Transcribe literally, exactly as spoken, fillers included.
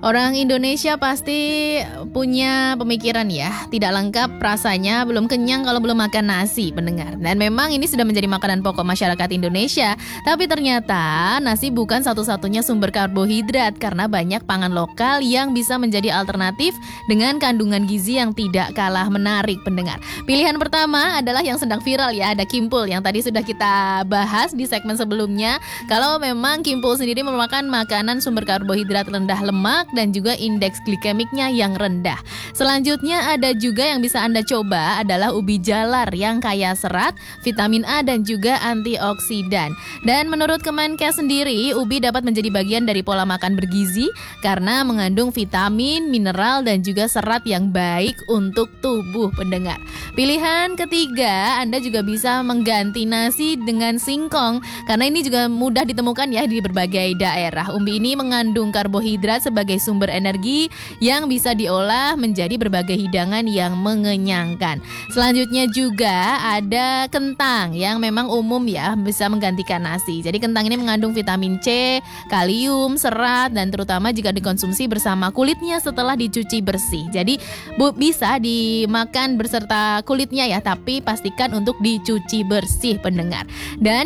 Orang Indonesia pasti punya pemikiran ya, tidak lengkap rasanya, belum kenyang kalau belum makan nasi, pendengar. Dan memang ini sudah menjadi makanan pokok masyarakat Indonesia. Tapi ternyata nasi bukan satu-satunya sumber karbohidrat karena banyak pangan lokal yang bisa menjadi alternatif dengan kandungan gizi yang tidak kalah menarik, pendengar. Pilihan pertama adalah yang sedang viral ya, ada kimpul yang tadi sudah kita bahas di segmen sebelumnya. Kalau memang kimpul sendiri merupakan makanan sumber karbohidrat rendah lemak dan juga indeks glikemiknya yang rendah. Selanjutnya ada juga yang bisa Anda coba adalah ubi jalar yang kaya serat, vitamin A dan juga antioksidan. Dan menurut Kemenkes sendiri, ubi dapat menjadi bagian dari pola makan bergizi karena mengandung vitamin, mineral dan juga serat yang baik untuk tubuh, pendengar. Pilihan ketiga, Anda juga bisa mengganti nasi dengan singkong karena ini juga mudah ditemukan ya di berbagai daerah. Ubi ini mengandung karbohidrat sebagai sumber energi yang bisa diolah menjadi berbagai hidangan yang mengenyangkan. Selanjutnya juga ada kentang yang memang umum ya bisa menggantikan nasi. Jadi kentang ini mengandung vitamin C, kalium, serat dan terutama jika dikonsumsi bersama kulitnya setelah dicuci bersih. Jadi bu, bisa dimakan berserta kulitnya ya, tapi pastikan untuk dicuci bersih, pendengar. Dan